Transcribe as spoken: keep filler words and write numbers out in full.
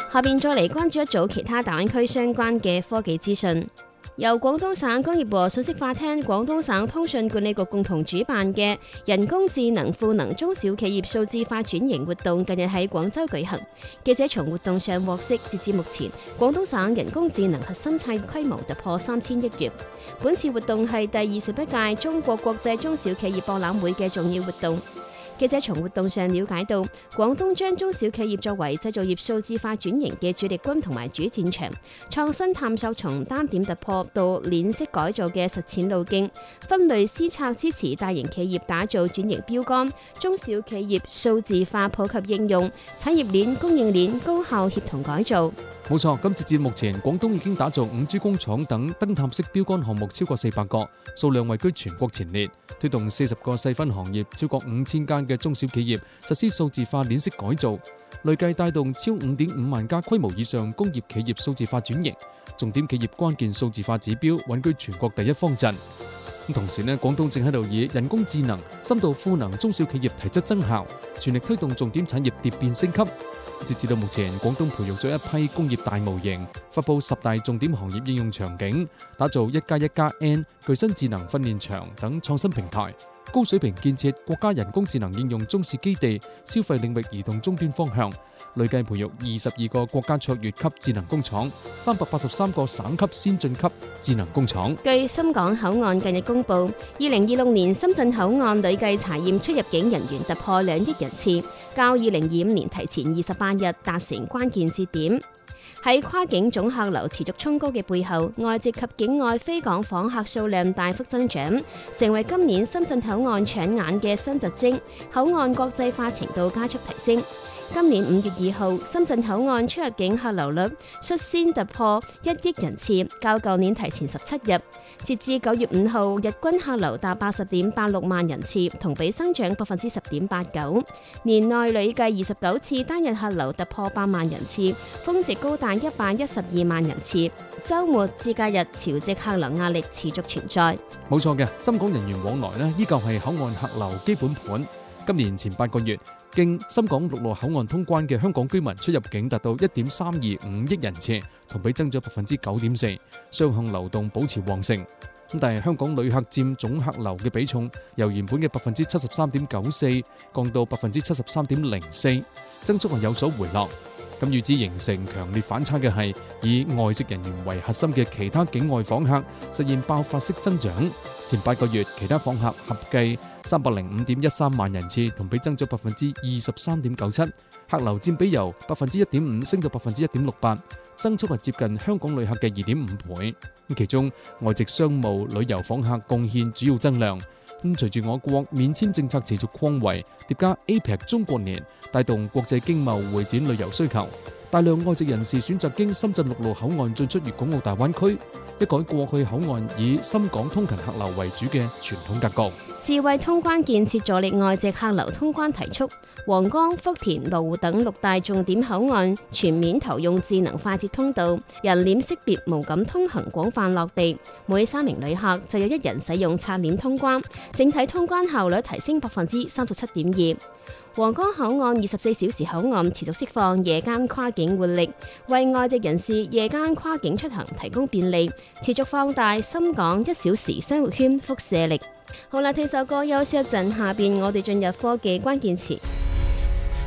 下邊再嚟關注一組其他大灣區相關嘅科技資訊。由廣東省工業和信息化廳、廣東省通訊管理局共同主辦嘅人工智能賦能中小企業數字化轉型活動，近日喺廣州舉行。記者從活動上獲悉，截至目前，廣東省人工智能核心產業規模突破三千億元。本次活動係第二十一屆中國國際中小企業博覽會嘅重要活動。記者從活動上了解到，廣東將中小企業作為製造業數字化轉型嘅主力軍同埋主戰場，創新探索從單點突破到鏈式改造嘅實踐路徑，分類施策支持大型企業打造轉型標杆，中小企業數字化普及應用，產業鏈、供應鏈高效協同改造。 冇錯，今截至目前，廣東已經打造五 G 工廠等燈塔式標杆項目超過四百個，數量位居全國前列，推動四十個細分行業超過五千間嘅中小企業實施數字化鏈式改造，累計帶動超五點五萬家規模以上工業企業數字化轉型，重點企業關鍵數字化指標穩居全國第一方陣。同時呢，廣東正喺度以人工智能深度賦能中小企業提質增效，全力推動重點產業蝶變升級。截至到目前，廣東培育咗一批工業大模型，發佈十大重點行業應用場景，打造一加一加 N 具身智能訓練場等創新平台，高水平建設國家人工智能應用中試基地，消費領域移動終端方向，累計培育二十二個國家卓越級智能工廠，三百八十三個省級先進級智能工廠。 據深港口岸近日公布，二零二六年深圳口岸累計查驗出入境人員突破兩億人次，較二零二五年提前二十八日達成關鍵節點。喺跨境總客流持續衝高嘅背後，外籍及境外非港訪客數量大幅增長，成為今年深圳口岸搶眼嘅新特徵。口岸國際化程度加速提升。今年五月二號，深圳口岸出入境客流率率先突破一億人次，較舊年提前十七日。截至九月五號，日均客流達八十點八六萬人次，同比增長百分之十點八九。年內累計二十九次單日客流突破八萬人次，峰值高達一百一十二萬人次。週末至假日潮汐客流壓力持續存在。 冇錯嘅，深港人員往來呢，依舊係口岸客流基本盤。今年前八個月，經深港陸路口岸通關嘅香港居民出入境達到一點三二五億人次，同比增咗百分之九點四，雙向流動保持旺盛。咁但係香港旅客佔總客流嘅比重由原本嘅百分之七十三點九四降到百分之七十三點零四，增速係有所回落。咁與之形成強烈反差嘅係，以外籍人員為核心嘅其他境外訪客實現爆發式增長。前八個月，其他訪客合計三百零五點一三萬人次，同比增咗百分之二十三點九七，客流佔比由百分之一點五升到百分之一點六八，增速係接近香港旅客嘅二點五倍。其中外籍商務旅遊訪客貢獻主要增量。咁隨住我國免簽政策持續擴圍，疊加 A P E C 中國年，帶動國際經貿會展旅遊需求，大量外籍人士選擇經深圳陸路口岸進出粵港澳大灣區，一改過去口岸以深港通勤客流為主嘅傳統格局。 智慧通關建設助力外籍客流通關提速，皇崗、福田、羅湖等六大重點口岸全面投用智能快捷通道，人臉識別無感通行廣泛落地，每三名旅客就有一人使用刷臉通關，整體通關效率提升百分之三十七點二。皇崗口岸二十四小時口岸持續釋放夜間跨境活力，為外籍人士夜間跨境出行提供便利，持續放大深港一小時生活圈輻射力。好啦，聽首歌休息一陣，下邊我哋進入科技關鍵詞。